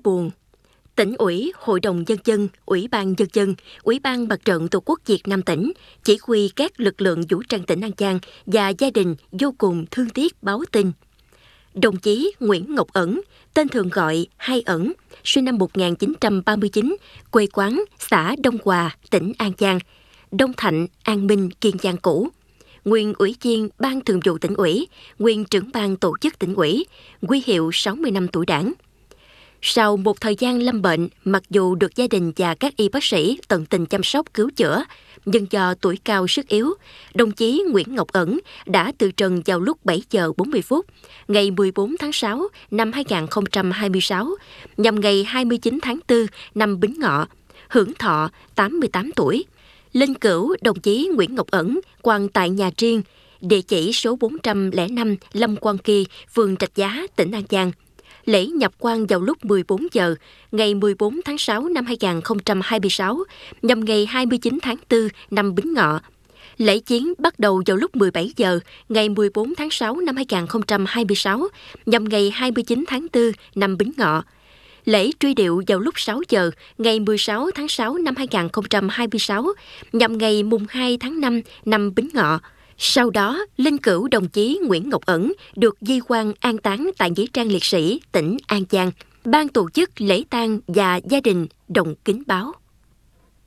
buồn. Tỉnh ủy, Hội đồng Nhân dân, Ủy ban Nhân dân, Ủy ban Mặt trận Tổ quốc Việt Nam tỉnh, chỉ huy các lực lượng vũ trang tỉnh An Giang và gia đình vô cùng thương tiếc báo tin. Đồng chí Nguyễn Ngọc Ẩn, tên thường gọi Hai Ẩn, sinh năm 1939, quê quán xã Đông Hòa, tỉnh An Giang, Đông Thạnh, An Minh, Kiên Giang cũ. Nguyên Ủy viên Ban Thường vụ Tỉnh ủy, nguyên trưởng ban tổ chức Tỉnh ủy, huy hiệu 60 năm tuổi Đảng. Sau một thời gian lâm bệnh, mặc dù được gia đình và các y bác sĩ tận tình chăm sóc cứu chữa, nhưng do tuổi cao sức yếu, đồng chí Nguyễn Ngọc Ẩn đã từ trần vào lúc 7 giờ 40 phút, ngày 14 tháng 6 năm 2026, nhằm ngày 29 tháng 4 năm Bính Ngọ, hưởng thọ 88 tuổi. Linh cữu đồng chí Nguyễn Ngọc Ẩn quang tại nhà riêng, địa chỉ số 405 Lâm Quan Kỳ, phường Rạch Giá, tỉnh An Giang. Lễ nhập quan vào lúc 14 giờ, ngày 14 tháng 6 năm 2026, nhằm ngày 29 tháng 4 năm Bính Ngọ. Lễ chiến bắt đầu vào lúc 17 giờ, ngày 14 tháng 6 năm 2026, nhằm ngày 29 tháng 4 năm Bính Ngọ. Lễ truy điệu vào lúc 6 giờ, ngày 16 tháng 6 năm 2026, nhằm ngày mùng 2 tháng 5 năm Bính Ngọ. Sau đó, linh cữu đồng chí Nguyễn Ngọc Ẩn được di quan an táng tại nghĩa trang liệt sĩ tỉnh An Giang. Ban tổ chức lễ tang và gia đình đồng kính báo.